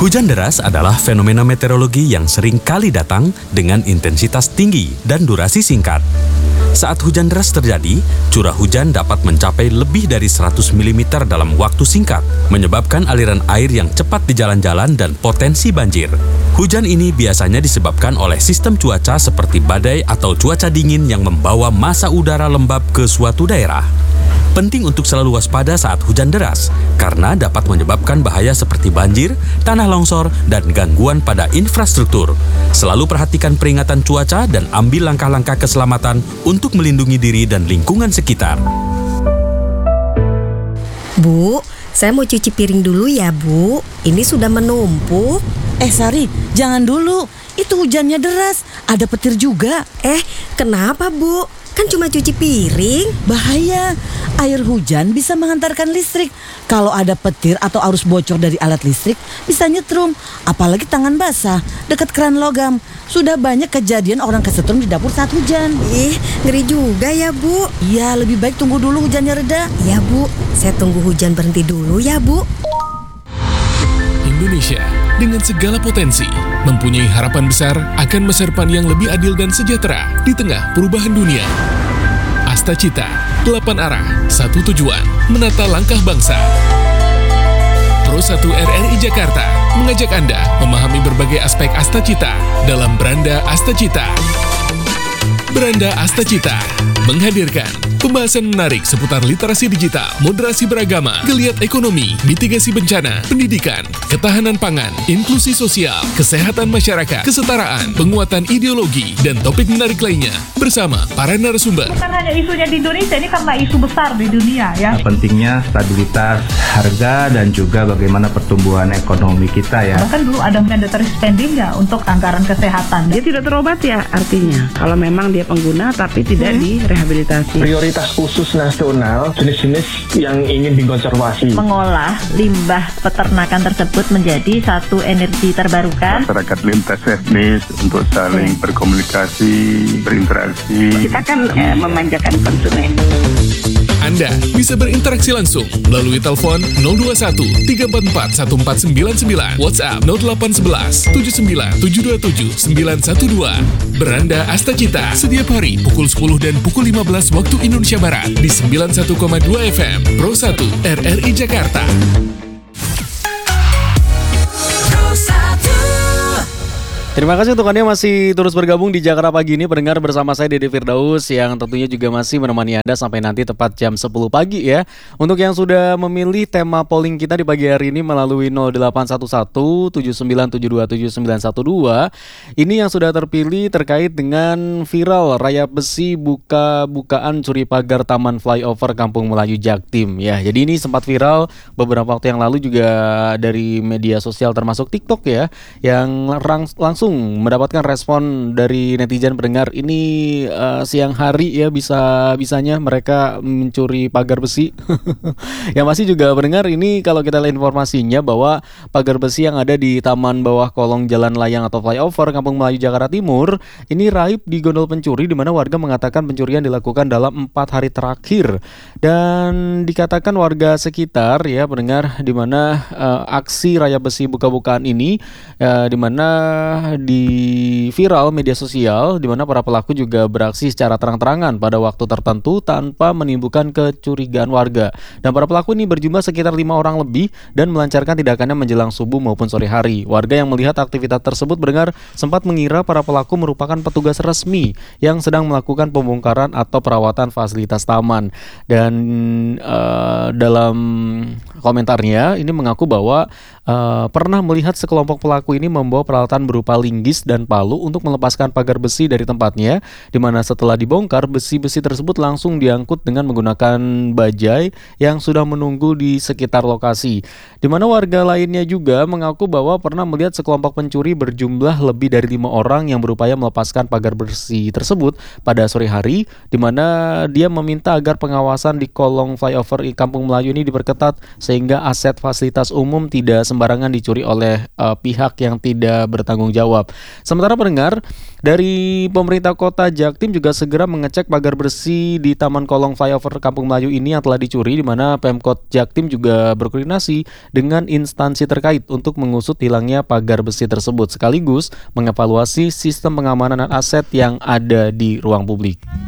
Hujan deras adalah fenomena meteorologi yang sering kali datang dengan intensitas tinggi dan durasi singkat. Saat hujan deras terjadi, curah hujan dapat mencapai lebih dari 100 mm dalam waktu singkat, menyebabkan aliran air yang cepat di jalan-jalan dan potensi banjir. Hujan ini biasanya disebabkan oleh sistem cuaca seperti badai atau cuaca dingin yang membawa massa udara lembab ke suatu daerah. Penting untuk selalu waspada saat hujan deras, karena dapat menyebabkan bahaya seperti banjir, tanah longsor, dan gangguan pada infrastruktur. Selalu perhatikan peringatan cuaca dan ambil langkah-langkah keselamatan untuk melindungi diri dan lingkungan sekitar. Bu, saya mau cuci piring dulu ya, Bu. Ini sudah menumpuk. Sari, jangan dulu. Itu hujannya deras, ada petir juga. Kenapa, Bu? Kan cuma cuci piring. Bahaya, air hujan bisa menghantarkan listrik. Kalau ada petir atau arus bocor dari alat listrik, bisa nyetrum. Apalagi tangan basah, dekat keran logam. Sudah banyak kejadian orang kesetrum di dapur saat hujan. Ngeri juga ya, Bu. Iya, lebih baik tunggu dulu hujannya reda. Ya, Bu. Saya tunggu hujan berhenti dulu ya, Bu. Indonesia dengan segala potensi mempunyai harapan besar akan masa depan yang lebih adil dan sejahtera di tengah perubahan dunia. Astacita, 8 arah, 1 tujuan, menata langkah bangsa. Pro1 RRI Jakarta mengajak Anda memahami berbagai aspek Astacita dalam Beranda Astacita. Beranda Astacita menghadirkan pembahasan menarik seputar literasi digital, moderasi beragama, geliat ekonomi, mitigasi bencana, pendidikan, ketahanan pangan, inklusi sosial, kesehatan masyarakat, kesetaraan, penguatan ideologi, dan topik menarik lainnya bersama para narasumber. Bukan hanya isunya di Indonesia, ini karena isu besar di dunia ya. Pentingnya stabilitas harga dan juga bagaimana pertumbuhan ekonomi kita ya. Bahkan dulu ada mandatory spending ya untuk anggaran kesehatan. Dia tidak terobat ya artinya. Kalau memang dia pengguna tapi tidak direhabilitasi. Prioritas khusus nasional jenis-jenis yang ingin dikonservasi. Mengolah limbah peternakan tersebut menjadi satu energi terbarukan. Masyarakat lintas etnis untuk saling berkomunikasi, berinteraksi. Kita kan memanjakan konsumen. Anda bisa berinteraksi langsung melalui telepon 021 344 1499, WhatsApp 0811 79 727 912. Beranda Astacita setiap hari pukul 10 dan pukul 15 waktu Indonesia Barat di 91,2 FM Pro1 RRI Jakarta. Terima kasih untuk Anda yang masih terus bergabung di Jakarta Pagi ini. Pendengar, bersama saya Dede Firdaus yang tentunya juga masih menemani Anda sampai nanti tepat jam 10 pagi ya. Untuk yang sudah memilih tema polling kita di pagi hari ini melalui 0811 79727912, ini yang sudah terpilih terkait dengan viral rayap besi bukaan curi pagar Taman Flyover Kampung Melayu Jaktim ya. Jadi ini sempat viral beberapa waktu yang lalu juga dari media sosial termasuk TikTok ya, yang langsung mendapatkan respon dari netizen. Pendengar, ini siang hari ya bisanya mereka mencuri pagar besi. Yang masih juga pendengar, ini kalau kita lihat informasinya bahwa pagar besi yang ada di taman bawah kolong jalan layang atau flyover Kampung Melayu Jakarta Timur ini raib di gondol pencuri, di mana warga mengatakan pencurian dilakukan dalam 4 hari terakhir. Dan dikatakan warga sekitar ya pendengar, di mana aksi rayap besi buka-bukaan ini di mana di viral media sosial, di mana para pelaku juga beraksi secara terang-terangan pada waktu tertentu tanpa menimbulkan kecurigaan warga. Dan para pelaku ini berjumlah sekitar 5 orang lebih dan melancarkan tindakannya menjelang subuh maupun sore hari. Warga yang melihat aktivitas tersebut mendengar sempat mengira para pelaku merupakan petugas resmi yang sedang melakukan pembongkaran atau perawatan fasilitas taman. Dan dalam komentarnya ini mengaku bahwa pernah melihat sekelompok pelaku ini membawa peralatan berupa linggis dan palu untuk melepaskan pagar besi dari tempatnya, di mana setelah dibongkar, besi-besi tersebut langsung diangkut dengan menggunakan bajai yang sudah menunggu di sekitar lokasi. Di mana warga lainnya juga mengaku bahwa pernah melihat sekelompok pencuri berjumlah lebih dari 5 orang yang berupaya melepaskan pagar besi tersebut pada sore hari, di mana dia meminta agar pengawasan di kolong flyover Kampung Melayu ini diperketat sehingga aset fasilitas umum tidak sembarangan dicuri oleh pihak yang tidak bertanggung jawab. Sementara pendengar, dari pemerintah kota Jaktim juga segera mengecek pagar bersih di Taman Kolong Flyover Kampung Melayu ini yang telah dicuri, di mana Pemkot Jaktim juga berkoordinasi dengan instansi terkait untuk mengusut hilangnya pagar besi tersebut sekaligus mengevaluasi sistem pengamanan aset yang ada di ruang publik.